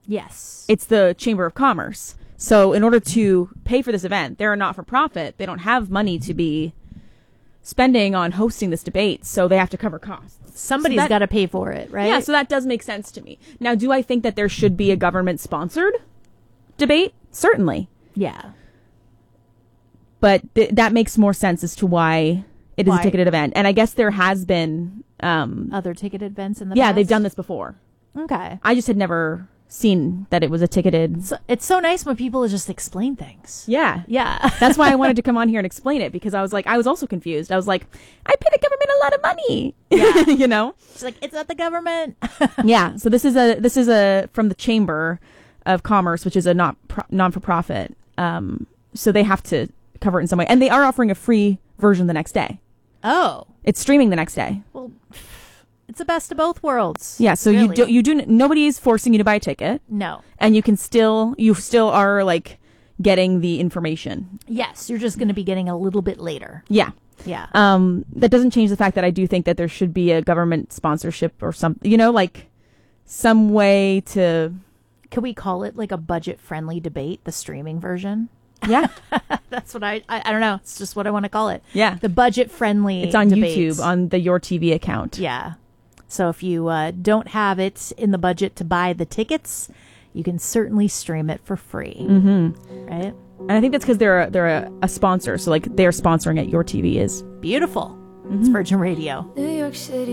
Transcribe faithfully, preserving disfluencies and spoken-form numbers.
Yes. It's the Chamber of Commerce. So in order to pay for this event, they're a not-for-profit. They don't have money to be spending on hosting this debate, so they have to cover costs. Somebody's so got to pay for it, right? Yeah, so that does make sense to me. Now, do I think that there should be a government-sponsored debate? Certainly. Yeah. But th- that makes more sense as to why it is Why? a ticketed event. And I guess there has been... Um, Other ticketed events in the yeah, past? they've done this before. Okay. I just had never seen that it was a ticketed... So, it's so nice when people just explain things. Yeah. Yeah. That's why I wanted to come on here and explain it, because I was like, I was also confused. I was like, I pay the government a lot of money. Yeah. You know? She's like, it's not the government. Yeah. So this is a, this is a, from the Chamber of Commerce, which is a not pro- non-for-profit. Um, so they have to cover it in some way. And they are offering a free version the next day. Oh. It's streaming the next day. Well, it's the best of both worlds. Yeah. So really. you do, you do, nobody is forcing you to buy a ticket. No. And you can still, you still are like getting the information. Yes. You're just going to be getting a little bit later. Yeah. Yeah. Um, that doesn't change the fact that I do think that there should be a government sponsorship or something, you know, like some way to... Could we call it like a budget-friendly debate, the streaming version? Yeah. That's what I, I, I don't know. It's just what I want to call it. Yeah. The budget-friendly It's on debates. YouTube, on the Your T V account. Yeah. So if you uh, don't have it in the budget to buy the tickets, you can certainly stream it for free. Mm-hmm. Right? And I think that's because they're, a, they're a, a sponsor. So, like, they're sponsoring it. Your T V is. Beautiful. Mm-hmm. It's Virgin Radio. New York City